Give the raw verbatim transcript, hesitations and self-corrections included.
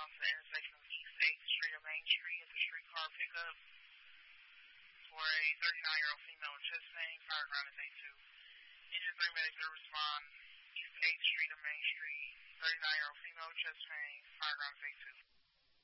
to the intersection of East eighth Street and Main Street as a streetcar pickup for a thirty-nine-year-old female with chest pain. Fire ground is eight two. Engine three medics will respond. East eighth Street and Main Street. thirty-nine-year-old female with chest pain. Fire ground is eight two.